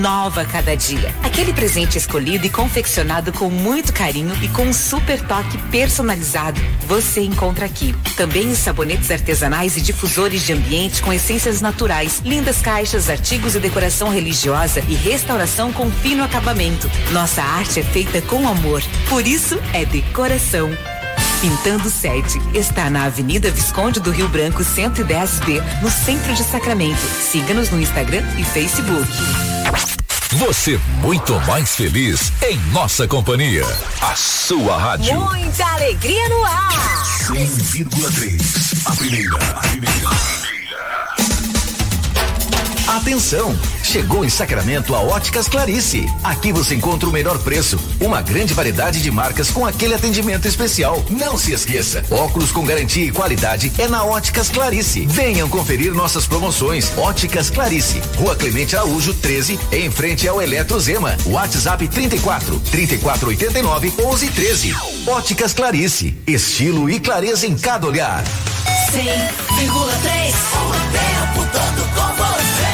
Nova a cada dia. Aquele presente escolhido e confeccionado com muito carinho e com um super toque personalizado. Você encontra aqui. Também os sabonetes artesanais e difusores de ambiente com essências naturais, lindas caixas, artigos e decoração religiosa e restauração com fino acabamento. Nossa arte é feita com amor. Por isso é decoração. Pintando 7 está na Avenida Visconde do Rio Branco 110B, no centro de Sacramento. Siga-nos no Instagram e Facebook. Você muito mais feliz em nossa companhia. A sua rádio. Muita alegria no ar. 100,3. A primeira. Atenção! Chegou em Sacramento a Óticas Clarice. Aqui você encontra o melhor preço, uma grande variedade de marcas com aquele atendimento especial. Não se esqueça, óculos com garantia e qualidade é na Óticas Clarice. Venham conferir nossas promoções. Óticas Clarice, Rua Clemente Araújo 13, em frente ao Eletrozema. WhatsApp 3489 1113. Óticas Clarice, estilo e clareza em cada olhar. 100,3, o tempo todo com você.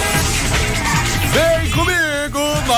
Vem comigo,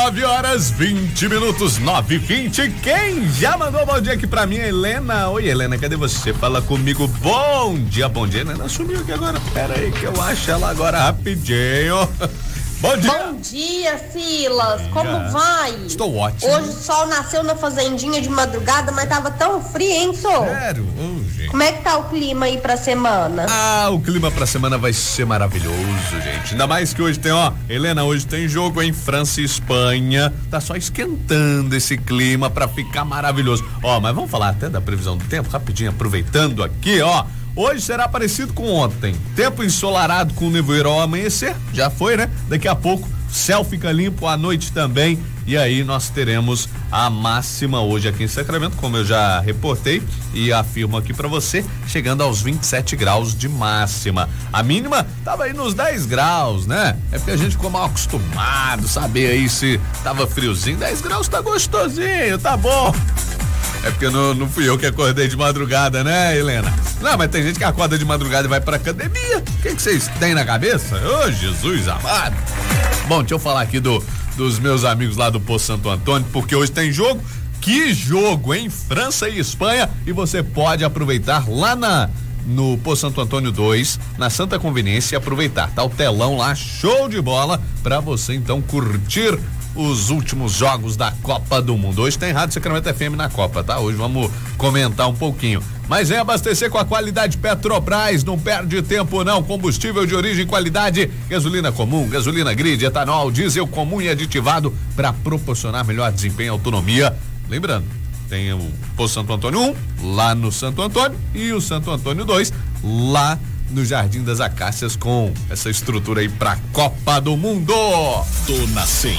9h20, 9h20. Quem já mandou bom dia aqui pra mim? Helena. Oi, Helena, cadê você? Fala comigo. Bom dia, Helena sumiu aqui agora. Pera aí que eu acho ela agora rapidinho. Bom dia. Bom dia, Silas. Como vai? Estou ótimo. Hoje o sol nasceu na fazendinha de madrugada, mas tava tão frio, hein, Sol? Sério? Gente. Como é que tá o clima aí pra semana? O clima pra semana vai ser maravilhoso, gente. Ainda mais que hoje tem, Helena, hoje tem jogo em França e Espanha. Tá só esquentando esse clima pra ficar maravilhoso. Mas vamos falar até da previsão do tempo, rapidinho, aproveitando aqui, Hoje será parecido com ontem. Tempo ensolarado com nevoeiro ao amanhecer. Já foi, né? Daqui a pouco o céu fica limpo à noite também. E aí nós teremos a máxima hoje aqui em Sacramento, como eu já reportei e afirmo aqui pra você, chegando aos 27 graus de máxima. A mínima tava aí nos 10 graus, né? É porque a gente ficou mal acostumado, saber aí se tava friozinho. 10 graus tá gostosinho, tá bom. É porque não fui eu que acordei de madrugada, né, Helena? Não, mas tem gente que acorda de madrugada e vai pra academia. O que vocês têm na cabeça? Ô, Jesus amado. Bom, deixa eu falar aqui dos meus amigos lá do Poço Santo Antônio, porque hoje tem jogo. Que jogo, hein? França e Espanha. E você pode aproveitar lá no Poço Santo Antônio 2, na Santa Conveniência, e aproveitar. Tá o telão lá, show de bola, pra você então curtir os últimos jogos da Copa do Mundo. Hoje tem Rádio Sacramento FM na Copa, tá? Hoje vamos comentar um pouquinho. Mas vem abastecer com a qualidade Petrobras, não perde tempo não. Combustível de origem e qualidade, gasolina comum, gasolina grid, etanol, diesel comum e aditivado para proporcionar melhor desempenho e autonomia. Lembrando, tem o Poço Santo Antônio 1, lá no Santo Antônio, e o Santo Antônio 2, lá no Jardim das Acácias, com essa estrutura aí pra Copa do Mundo. Tô na 100.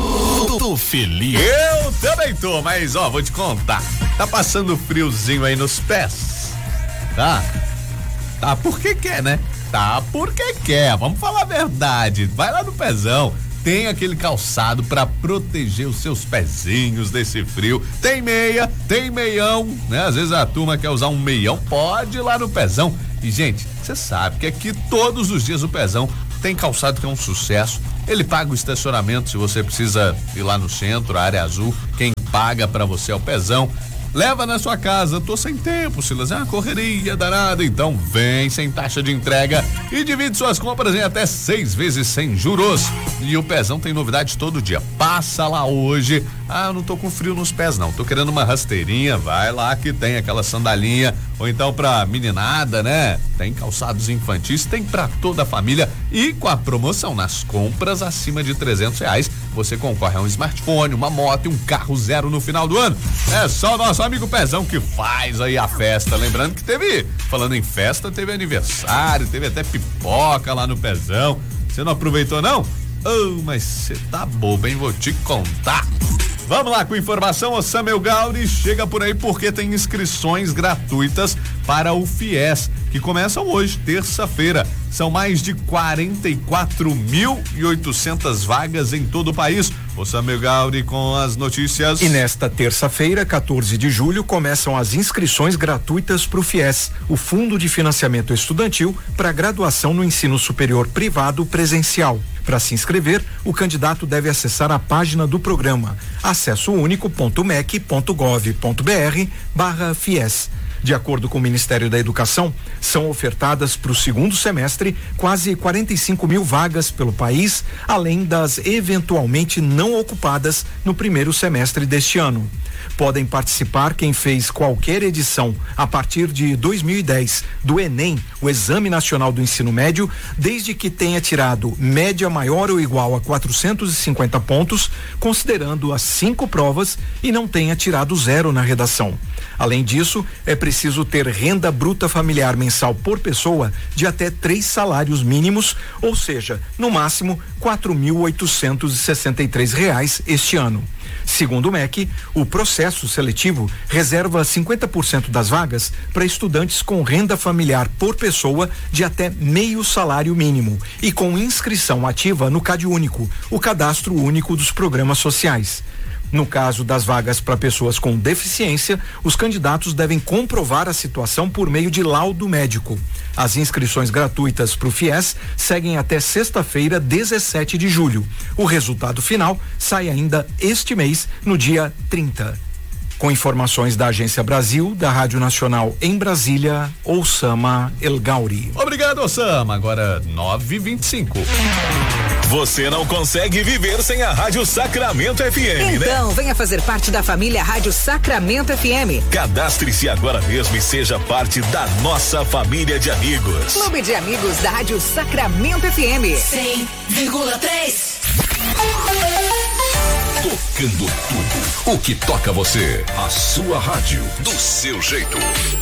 Tô feliz. Eu também tô, mas vou te contar. Tá passando friozinho aí nos pés? Tá porque quer, né? Tá porque quer. Vamos falar a verdade. Vai lá no pezão. Tem aquele calçado pra proteger os seus pezinhos desse frio. Tem meia, tem meião, né? Às vezes a turma quer usar um meião, pode ir lá no pezão. E, gente, você sabe que aqui todos os dias o pezão tem calçado que é um sucesso. Ele paga o estacionamento se você precisa ir lá no centro, a área azul. Quem paga pra você é o pezão. Leva na sua casa. Tô sem tempo, Silas. É uma correria danada. Então vem sem taxa de entrega e divide suas compras em até 6 vezes sem juros. E o pezão tem novidades todo dia. Passa lá hoje. Não tô com frio nos pés não. Tô querendo uma rasteirinha. Vai lá que tem aquela sandalinha. Ou então pra meninada, né? Tem calçados infantis, tem pra toda a família. E com a promoção nas compras acima de R$300, você concorre a um smartphone, uma moto e um carro zero no final do ano. É só o nosso amigo Pezão que faz aí a festa. Lembrando que falando em festa, teve aniversário, teve até pipoca lá no Pezão. Você não aproveitou não? Mas você tá bobo, hein? Vou te contar. Vamos lá com informação, o Samuel Gauri chega por aí porque tem inscrições gratuitas para o FIES, que começam hoje, terça-feira. São mais de 44.800 vagas em todo o país. O Samir Gauri com as notícias. E nesta terça-feira, 14 de julho, começam as inscrições gratuitas para o FIES, o Fundo de Financiamento Estudantil para graduação no ensino superior privado presencial. Para se inscrever, o candidato deve acessar a página do programa acessounico.mec.gov.br/FIES. De acordo com o Ministério da Educação, são ofertadas para o segundo semestre quase 45 mil vagas pelo país, além das eventualmente não ocupadas no primeiro semestre deste ano. Podem participar quem fez qualquer edição a partir de 2010 do Enem, o Exame Nacional do Ensino Médio, desde que tenha tirado média maior ou igual a 450 pontos, considerando as 5 provas, e não tenha tirado 0 na redação. Além disso, é preciso ter renda bruta familiar mensal por pessoa de até 3 salários mínimos, ou seja, no máximo R$4.863 este ano. Segundo o MEC, o processo seletivo reserva 50% das vagas para estudantes com renda familiar por pessoa de até meio salário mínimo e com inscrição ativa no CadÚnico, o Cadastro Único dos Programas Sociais. No caso das vagas para pessoas com deficiência, os candidatos devem comprovar a situação por meio de laudo médico. As inscrições gratuitas para o FIES seguem até sexta-feira, 17 de julho. O resultado final sai ainda este mês, no dia 30. Com informações da Agência Brasil, da Rádio Nacional em Brasília, Osama El Gauri. Obrigado, Osama. Agora 9h25. Você não consegue viver sem a Rádio Sacramento FM, então, né? venha fazer parte da família Rádio Sacramento FM. Cadastre-se agora mesmo e seja parte da nossa família de amigos. Clube de Amigos da Rádio Sacramento FM. 100,3. Tocando tudo o que toca você. A sua rádio, do seu jeito.